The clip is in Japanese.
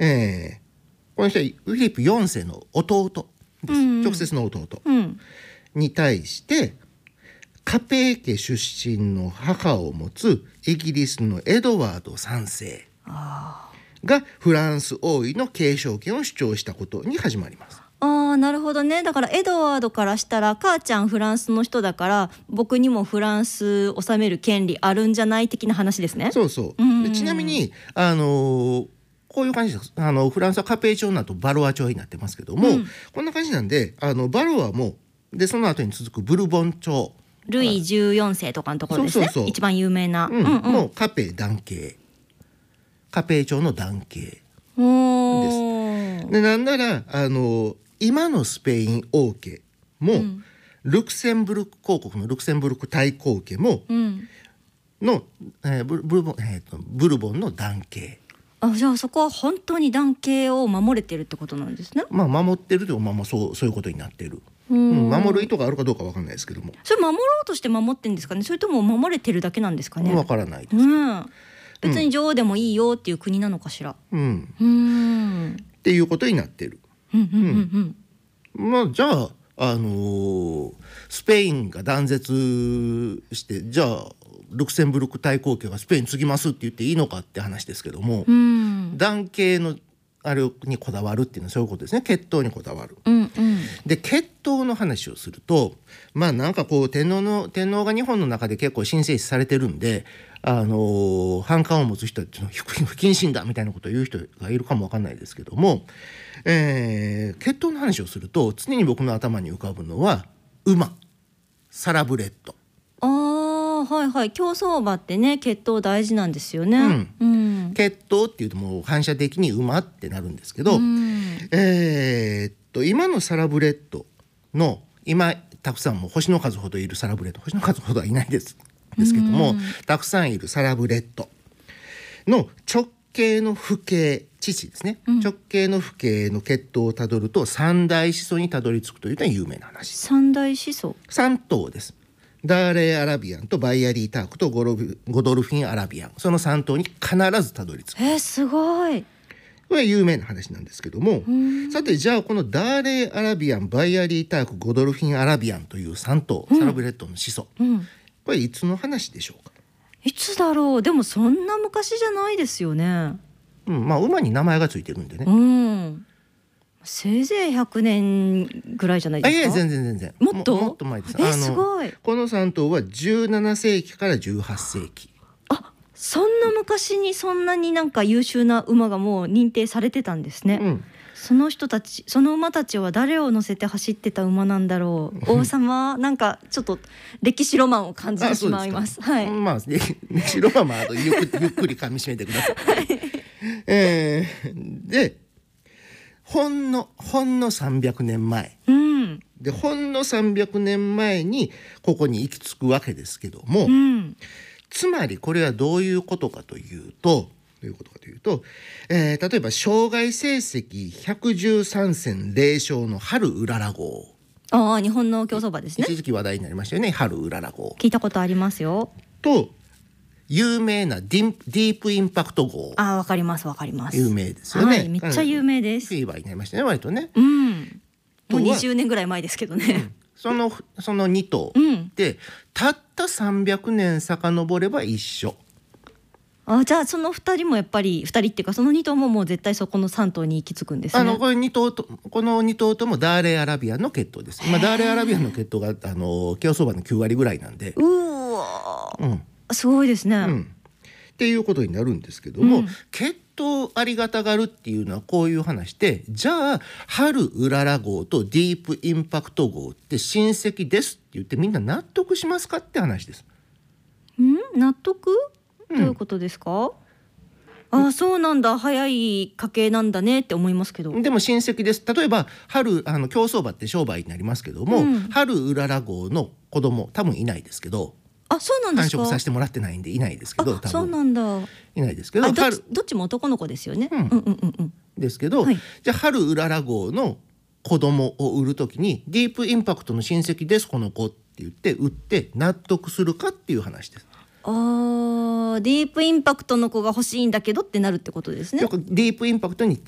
この人はフィリップ4世の弟です、直接の弟、に対してカペー家出身の母を持つイギリスのエドワード3世がフランス王位の継承権を主張したことに始まります。 なるほどね。だからエドワードからしたら母ちゃんフランスの人だから僕にもフランス治める権利あるんじゃない的な話ですね。 そうそう。でちなみにこういう感じです。フランスはカペー朝になるとバロア朝になってますけども、こんな感じなんでバロアもでその後に続くブルボン朝ルイ14世とかのところですね。一番有名な、 もうカペー男系カペー朝の男系です。でなんなら今のスペイン王家も、ルクセンブルク公国のルクセンブルク大公家も、の、ブルボンの男系。 じゃあそこは本当に男系を守れてるってことなんですね。 守ってるというか、そういうことになってる。守る意図があるかどうかわかんないですけども。 それ守ろうとして守ってんですかね。それとも守れてるだけなんですかね。 わからないです。 別に女王でもいいよっていう国なのかしら。 っていうことになってる。じゃあスペインが断絶してじゃあルクセンブルク大公家がスペイン継ぎますって言っていいのかって話ですけども、男系のあれにこだわるっていうのはそういうことですね。血統にこだわる。で血統の話をするとなんかこう天皇が日本の中で結構神聖視されてるんで反感を持つ人っていうのは不謹慎だみたいなことを言う人がいるかもわかんないですけども、血統の話をすると常に僕の頭に浮かぶのは馬サラブレッド。 競走馬ってね血統大事なんですよね。 血統っていうともう反射的に馬ってなるんですけど、今のサラブレッドの今たくさんもう星の数ほどいるサラブレッド星の数ほどはいないですけども、たくさんいるサラブレッドの直系の父系父ですね、直系の父系の血統をたどると三大始祖にたどり着くというのは有名な話。 三大始祖 3頭です。ダーレー・アラビアンとバイアリー・タークとゴドルフィン・アラビアン、その3頭に必ずたどり着く。 すごい。 これは有名な話なんですけども、さてじゃあこのダーレー・アラビアン、バイアリー・ターク、ゴドルフィン・アラビアンという3頭、サラブレッドの始祖、これいつの話でしょうか。 いつだろう。でもそんな昔じゃないですよね。 馬に名前がついてるんでね、 せいぜい100年ぐらいじゃないですか。 全然もっと前です。 すごい。 この3頭は17世紀から18世紀。 そんな昔にそんなになんか優秀な馬がもう認定されてたんですね。その人たち、その馬たちは誰を乗せて走ってた馬なんだろう。王様なんかちょっと歴史ロマンを感じてしまいます。 歴史ロマンはゆっくり噛み締めてください。でほんの300年前、でほんの300年前にここに行き着くわけですけども、つまりこれはどういうことかというと、例えば生涯成績113戦0勝の春うらら号。 日本の競走馬ですね。 一時期話題になりましたよね、春うらら号。 聞いたことありますよ。 と有名なディープインパクト号。 わかります。 有名ですよね。 めっちゃ有名です。 フィーバーになりましたね、割とね。 もう20年ぐらい前ですけどね。 その2頭で、たった300年遡れば一緒。 じゃあその2人もやっぱり2人っていうかその2頭ももう絶対そこの3頭に行き着くんですね。 この2頭ともダーレー・アラビアンの血統です。ダーレー・アラビアンの血統が競走馬の9割ぐらいなんで、 すごいですね、 っていうことになるんですけども、血統ありがたがるっていうのはこういう話で、じゃあ春うらら号とディープインパクト号って親戚ですって言ってみんな納得しますかって話です。 納得？どういうことですか？そうなんだ、早い家系なんだねって思いますけど。 でも親戚です。例えば春競走馬って商売になりますけども、春うらら号の子供多分いないですけど、 そうなんですか。 繁殖させてもらってないんでいないですけど、多分そうなんだ、 いないですけど、 どっちも男の子ですよね。 ですけど、じゃあ春うらら号の子供を売るときにディープインパクトの親戚ですこの子って言って売って納得するかっていう話です。 ディープインパクトの子が欲しいんだけどってなるってことですね。 ディープインパクトに